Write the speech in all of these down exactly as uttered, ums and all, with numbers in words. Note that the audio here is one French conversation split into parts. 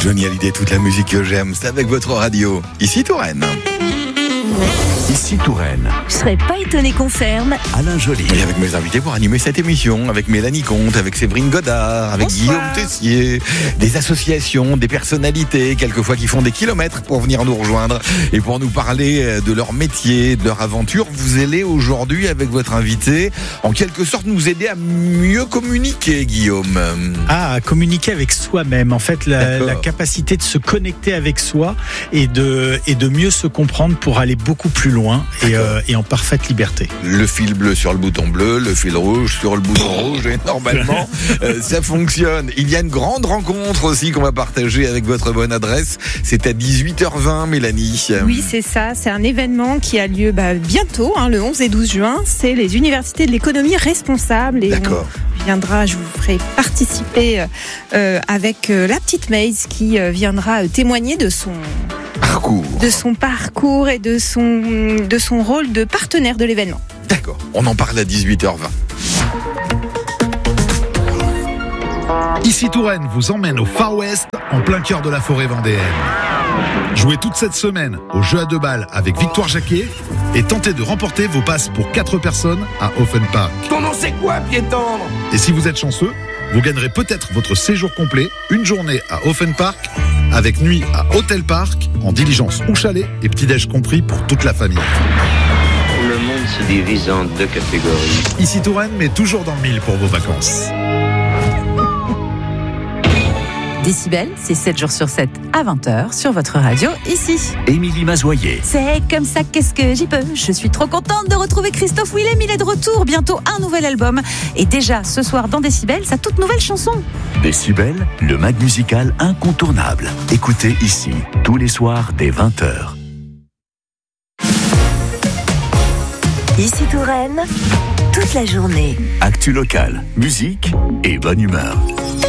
Johnny Hallyday, toute la musique que j'aime, c'est avec votre radio. Ici Touraine. Ici Touraine. Je serais pas étonné qu'on ferme. Alain Joly. Et avec mes invités pour animer cette émission, avec Mélanie Comte, avec Séverine Godard, avec Bonsoir. Guillaume Tessier, des associations, des personnalités, quelquefois qui font des kilomètres pour venir nous rejoindre et pour nous parler de leur métier, de leur aventure. Vous allez aujourd'hui, avec votre invité, en quelque sorte nous aider à mieux communiquer, Guillaume. Ah, à communiquer avec soi-même. En fait, la, la capacité de se connecter avec soi et de, et de mieux se comprendre pour aller beaucoup plus loin et, euh, et en parfaite liberté. Le fil bleu sur le bouton bleu, le fil rouge sur le bouton rouge, et normalement, euh, ça fonctionne. Il y a une grande rencontre aussi qu'on va partager avec votre bonne adresse. C'est à dix-huit heures vingt, Mélanie. Oui, c'est ça. C'est un événement qui a lieu bah, bientôt, hein, le onze et douze juin. C'est les universités de l'économie responsable. Et D'accord. On viendra, je vous ferai participer euh, avec euh, la petite Maze qui euh, viendra euh, témoigner de son... Parcours. de son parcours et de son, de son rôle de partenaire de l'événement. D'accord, on en parle à dix-huit heures vingt. Ici Touraine vous emmène au Far West, en plein cœur de la forêt vendéenne. Jouez toute cette semaine au jeu à deux balles avec Victoire Jacquet et tentez de remporter vos passes pour quatre personnes à Offenpark. Ton nom c'est quoi, pied tendre? Et si vous êtes chanceux, vous gagnerez peut-être votre séjour complet, une journée à Offenpark, avec nuit à Hôtel Park, en diligence ou chalet et petit-déj compris pour toute la famille. Le monde se divise en deux catégories. Ici Touraine, mais toujours dans le mille pour vos vacances. Décibel, c'est sept jours sur sept à vingt heures sur votre radio, ici. Émilie Mazoyer. C'est comme ça, qu'est-ce que j'y peux? Je suis trop contente de retrouver Christophe Willem, il est de retour, bientôt un nouvel album. Et déjà, ce soir dans Décibel, sa toute nouvelle chanson. Décibel, le mag musical incontournable. Écoutez ici, tous les soirs dès vingt heures. Ici Touraine, toute la journée. Actu local, musique et bonne humeur.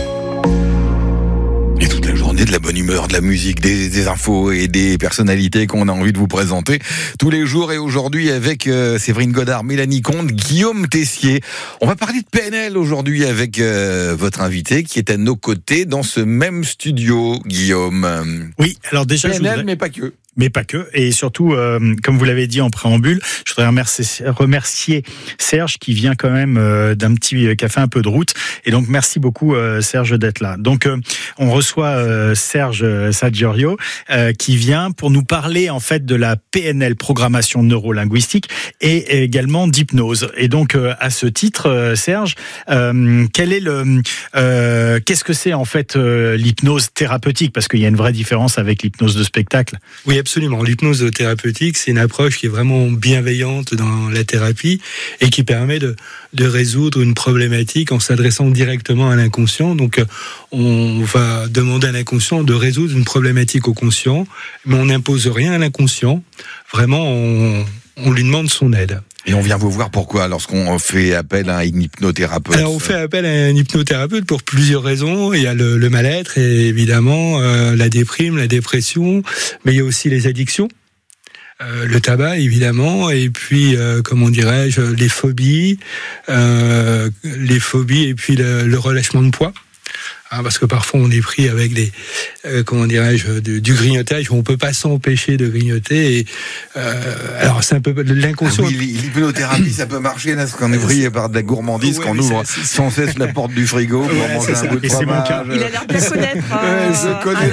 Et toute la journée, de la bonne humeur, de la musique, des, des infos et des personnalités qu'on a envie de vous présenter tous les jours. Et aujourd'hui avec euh, Séverine Godard, Mélanie Comte, Guillaume Tessier. On va parler de P N L aujourd'hui avec euh, votre invité qui est à nos côtés dans ce même studio, Guillaume. Oui, alors déjà... P N L, je voudrais... mais pas que. Mais pas que. Et surtout, euh, comme vous l'avez dit en préambule, je voudrais remercier, remercier Serge qui vient quand même euh, d'un petit café un peu de route. Et donc, merci beaucoup euh, Serge d'être là. Donc, euh, on reçoit euh, Serge Saggiorio euh, qui vient pour nous parler en fait de la P N L, programmation neurolinguistique, et également d'hypnose. Et donc, euh, à ce titre, euh, Serge, euh, quel est le, euh, qu'est-ce que c'est en fait euh, l'hypnose thérapeutique? Parce qu'il y a une vraie différence avec l'hypnose de spectacle. Oui, absolument. L'hypnose thérapeutique, c'est une approche qui est vraiment bienveillante dans la thérapie et qui permet de, de résoudre une problématique en s'adressant directement à l'inconscient. Donc, on va demander à l'inconscient de résoudre une problématique au conscient, mais on n'impose rien à l'inconscient. Vraiment, on, on lui demande son aide. Et on vient vous voir pourquoi lorsqu'on fait appel à un hypnothérapeute? Alors on fait appel à un hypnothérapeute pour plusieurs raisons. Il y a le, le mal-être et évidemment euh, la déprime, la dépression, mais il y a aussi les addictions, euh, le tabac évidemment, et puis euh, comment dirais-je, les phobies, euh, les phobies et puis le, le relâchement de poids. Hein, parce que parfois on est pris avec des euh, comment dirais-je du, du grignotage, on peut pas s'empêcher de grignoter. Et, euh, alors c'est un peu l'inconscient. Ah oui, l'hypnothérapie ça peut marcher là, parce qu'on est pris par de la gourmandise, ouais, qu'on ouvre ça, sans cesse la porte du frigo pour ouais, manger un ça. bout de Et fromage. C'est mon cas. Il a l'air de connaître. Euh, ouais, je connais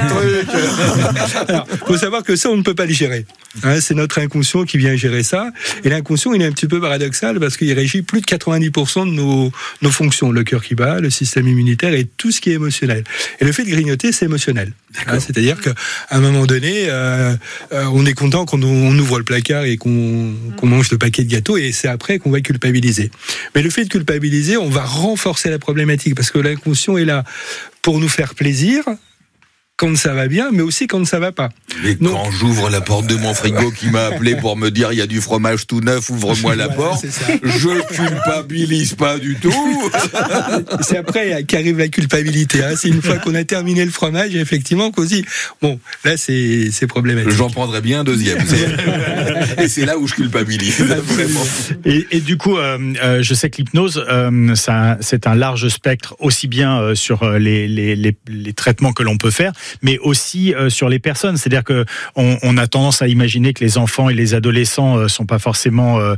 le truc. Alors, faut savoir que ça on ne peut pas le gérer. Hein, c'est notre inconscient qui vient gérer ça. Et l'inconscient il est un petit peu paradoxal parce qu'il régit plus de quatre-vingt-dix pour cent de nos nos fonctions, le cœur qui bat, le système immunitaire et tout ce qui est émotionnel. Et le fait de grignoter, c'est émotionnel. Hein, c'est-à-dire qu'à un moment donné, euh, euh, on est content quand on ouvre le placard et qu'on, qu'on mange le paquet de gâteaux, et c'est après qu'on va culpabiliser. Mais le fait de culpabiliser, on va renforcer la problématique, parce que l'inconscient est là pour nous faire plaisir, quand ça va bien, mais aussi quand ça va pas. Et Donc, quand j'ouvre la porte de mon frigo qui m'a appelé pour me dire il y a du fromage tout neuf, ouvre-moi la voilà, porte, je culpabilise pas du tout. C'est après qu'arrive la culpabilité. Hein. C'est une fois qu'on a terminé le fromage, effectivement, qu'on se dit bon, là c'est, c'est problématique. J'en prendrais bien un deuxième. Et c'est là où je culpabilise. Vraiment. Et, et du coup, euh, euh, je sais que l'hypnose, euh, ça, c'est un large spectre, aussi bien euh, sur les, les, les, les traitements que l'on peut faire, mais aussi euh, sur les personnes. C'est-à-dire que on, on a tendance à imaginer que les enfants et les adolescents euh, sont pas forcément euh,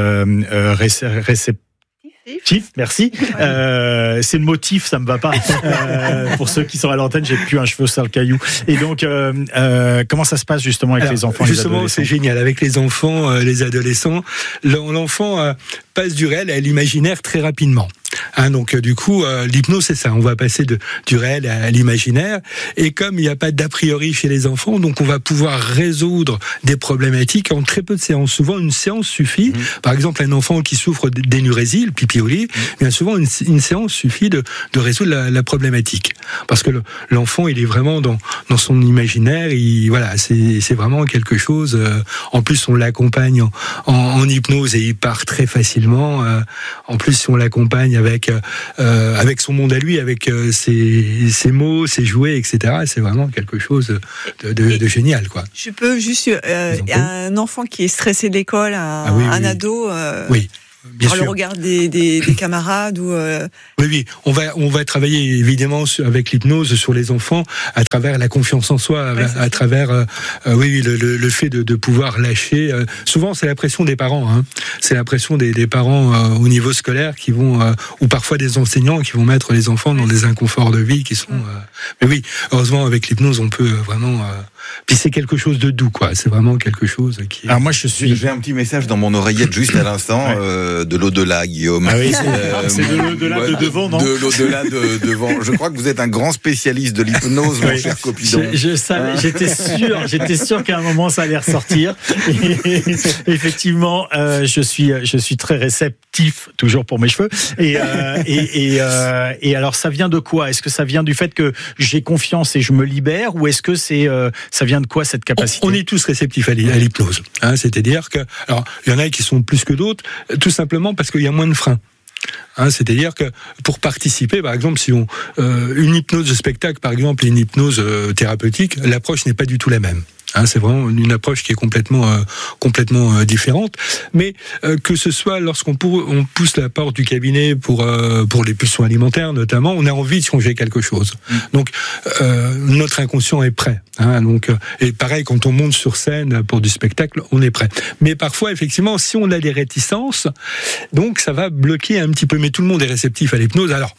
euh, réceptifs. Tif, merci. Euh, c'est le motif, ça me va pas. Euh, pour ceux qui sont à l'antenne, j'ai plus un cheveu sur le caillou. Et donc, euh, euh, comment ça se passe justement avec Alors, les enfants, justement, les adolescents ? C'est génial avec les enfants, euh, les adolescents. L'enfant euh, passe du réel à l'imaginaire très rapidement. Hein, donc euh, du coup, euh, l'hypnose c'est ça. On va passer de, du réel à, à l'imaginaire. Et comme il n'y a pas d'a priori chez les enfants, donc on va pouvoir résoudre des problématiques en très peu de séances. Souvent, une séance suffit. Mmh. Par exemple, un enfant qui souffre d'énurésie, le pipi au lit, mmh. bien souvent une, une séance suffit de, de résoudre la, la problématique. Parce que le, l'enfant, il est vraiment dans, dans son imaginaire. Il, voilà, c'est, c'est vraiment quelque chose. Euh, en plus, on l'accompagne en, en, en hypnose et il part très facilement. Euh, en plus, si on l'accompagne avec euh, avec son monde à lui, avec euh, ses, ses mots, ses jouets, et cetera. C'est vraiment quelque chose de, de, de génial, quoi. Je peux juste euh, un enfant qui est stressé de l'école, un, ah oui, oui, un oui. ado. Euh, oui. Bien par sûr. le regard des, des, des camarades ou euh... oui oui on va on va travailler évidemment avec l'hypnose sur les enfants à travers la confiance en soi, ouais, à, à travers euh, euh, oui le, le, le fait de, de pouvoir lâcher. Euh, souvent c'est la pression des parents, hein. C'est la pression des, des parents euh, au niveau scolaire qui vont euh, ou parfois des enseignants qui vont mettre les enfants dans des inconforts de vie qui sont. Euh... Mais oui, heureusement avec l'hypnose on peut vraiment. Euh... Puis c'est quelque chose de doux, quoi. C'est vraiment quelque chose qui. Alors moi je suis. J'ai un petit message dans mon oreillette juste à l'instant. Ouais. Euh, de l'au-delà, Guillaume. Ah oui, c'est, euh, c'est de l'au-delà ouais, de devant, non ? De l'au-delà de devant. Je crois que vous êtes un grand spécialiste de l'hypnose, oui. mon cher Copidon. Je, je savais, hein j'étais sûr, j'étais sûr qu'à un moment ça allait ressortir. Et, effectivement, euh, je suis, je suis très réceptif, toujours pour mes cheveux. Et, euh, et, et, euh, et alors, ça vient de quoi ? Est-ce que ça vient du fait que j'ai confiance et je me libère, ou est-ce que c'est, euh, ça vient de quoi cette capacité ? On, on est tous réceptifs à l'hypnose. Hein, c'est-à-dire que, alors, il y en a qui sont plus que d'autres, tout simplement parce qu'il y a moins de freins. Hein, c'est-à-dire que pour participer, par exemple, si on euh, une hypnose de spectacle, par exemple, une hypnose euh, thérapeutique, l'approche n'est pas du tout la même. Hein, c'est vraiment une approche qui est complètement, euh, complètement euh, différente. Mais euh, que ce soit lorsqu'on pour, on pousse la porte du cabinet pour euh, pour les pulsions alimentaires notamment, on a envie de changer quelque chose. Mmh. Donc euh, notre inconscient est prêt. Hein, donc euh, et pareil quand on monte sur scène pour du spectacle, on est prêt. Mais parfois effectivement, si on a des réticences, donc ça va bloquer un petit peu. Mais tout le monde est réceptif à l'hypnose. Alors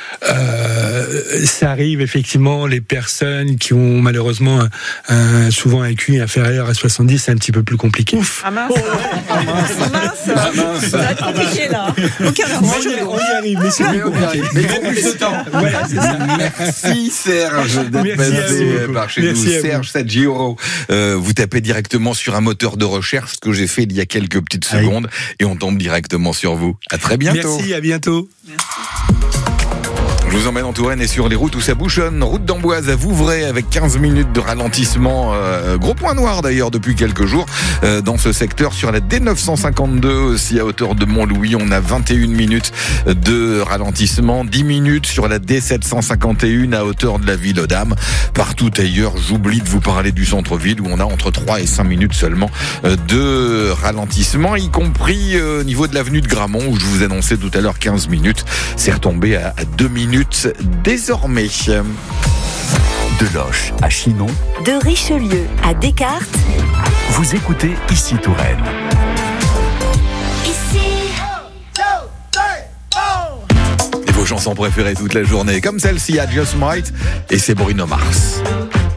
euh, ça arrive effectivement, les personnes qui ont malheureusement un, un, souvent un Q I inférieur à soixante-dix, c'est un petit peu plus compliqué. Ouf. Ah mince, ah mince, ah mince, ah mince. Ça va être compliqué là. Aucun on, y, on y arrive, mais c'est plus compliqué. Mais il faut plus de temps. Voilà, c'est ça. Merci Serge d'être passé par chez Merci nous. Serge Saggioro. Euh, vous tapez directement sur un moteur de recherche, ce que j'ai fait il y a quelques petites secondes, Aïe. et on tombe directement sur vous. À très bientôt. Merci, à bientôt. Merci. Je vous emmène en Touraine et sur les routes où ça bouchonne. Route d'Amboise à Vouvray avec quinze minutes de ralentissement. Euh, gros point noir d'ailleurs depuis quelques jours euh, dans ce secteur. Sur la D neuf cent cinquante-deux aussi à hauteur de Montlouis, on a vingt et une minutes de ralentissement. dix minutes sur la D sept cent cinquante et un à hauteur de la ville aux Dames. Partout ailleurs, j'oublie de vous parler du centre-ville où on a entre trois et cinq minutes seulement de ralentissement, y compris au euh, niveau de l'avenue de Gramont où je vous annonçais tout à l'heure quinze minutes. C'est retombé à, à deux minutes désormais. De Loches à Chinon, de Richelieu à Descartes, vous écoutez Ici Touraine. Ici Et vos chansons préférées toute la journée, comme celle-ci à Just Might, et c'est Bruno Mars.